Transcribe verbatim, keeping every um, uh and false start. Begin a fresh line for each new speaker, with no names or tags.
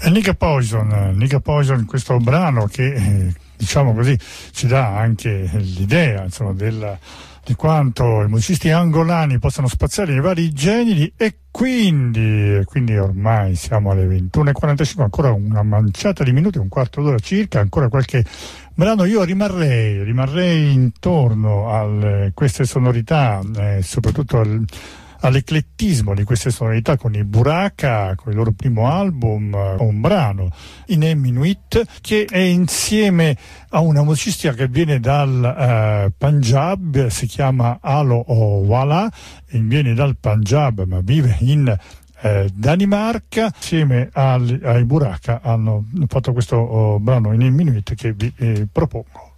Nika Poison, Nika Poison, questo brano che eh, diciamo così ci dà anche l'idea, insomma, della, di quanto i musicisti angolani possano spaziare nei vari generi, e quindi, quindi ormai siamo alle ventuno e quarantacinque, ancora una manciata di minuti, un quarto d'ora circa, ancora qualche brano. Io rimarrei, rimarrei intorno a queste sonorità, eh, soprattutto al all'eclettismo di queste sonorità con i Buraka, con il loro primo album, un brano in Inuit che è insieme a una musicista che viene dal uh, Punjab, si chiama Alo Wala, viene dal Punjab ma vive in eh, Danimarca. Insieme al, ai Buraka hanno fatto questo oh, brano in Inuit che vi eh, propongo.